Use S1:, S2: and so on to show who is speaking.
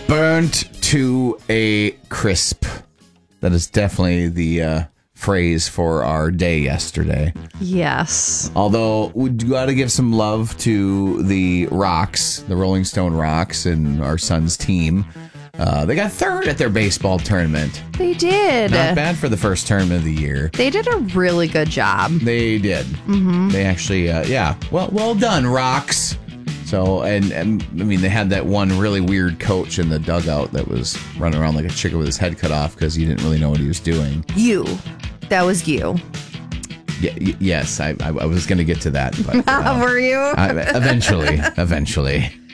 S1: Burnt to a crisp. That is definitely the phrase for our day yesterday.
S2: Yes.
S1: Although, we got to give some love to the Rocks, the Rolling Stone Rocks, and our son's team. They got third at their baseball tournament.
S2: They did.
S1: Not bad for the first tournament of the year.
S2: They did a really good job.
S1: They did. Mm-hmm. They actually, well done, Rocks. So, and I mean, they had that one really weird coach in the dugout that was running around like a chicken with his head cut off because he didn't really know what he was doing.
S2: You. That was you.
S1: Yes, I was going to get to that. But,
S2: Were you?
S1: Eventually.